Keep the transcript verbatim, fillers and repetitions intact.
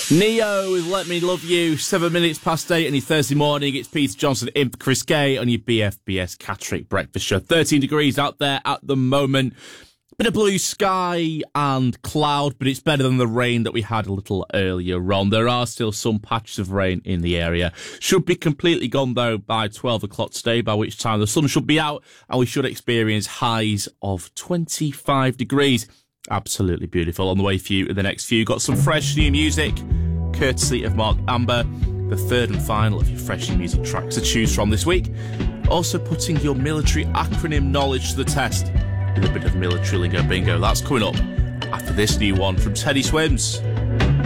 Neo with Let Me Love You, seven minutes past eight on your Thursday morning. It's Peter Johnson in for Chris Gay on your B F B S Catterick Breakfast Show. thirteen degrees out there at the moment. Bit of blue sky and cloud, but it's better than the rain that we had a little earlier on. There are still some patches of rain in the area. Should be completely gone, though, by twelve o'clock today, by which time the sun should be out and we should experience highs of twenty-five degrees. Absolutely beautiful. On the way for you in the next few. Got some fresh new music, courtesy of Mark Amber. The third and final of your fresh new music tracks to choose from this week. Also putting your military acronym knowledge to the test with a bit of military lingo bingo. That's coming up after this new one from Teddy Swims.